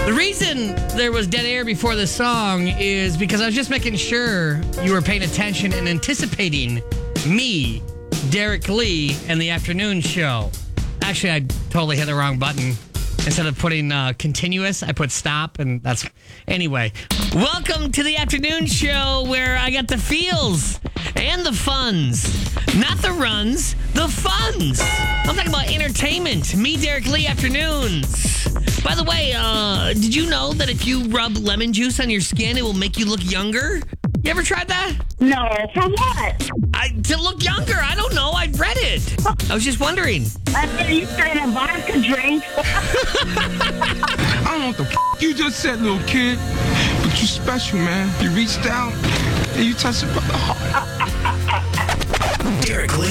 The reason there was dead air before the song is because I was just making sure you were paying attention and anticipating me, Derek Lee, and the afternoon show. Actually, I totally hit the wrong button. Instead of putting continuous, I put stop, and that's... Anyway, welcome to the afternoon show where I got the feels and the funs. Not the runs, the funs. I'm talking about entertainment. Me, Derek Lee, afternoons. By the way, did you know that if you rub lemon juice on your skin, it will make you look younger? You ever tried that? No, for what? To look younger. I don't know. I read it. I was just wondering. I thought you said a vodka drink. I don't know what the you just said, little kid. But you special, man. You reached out and you touched it by the heart. Derek Lee.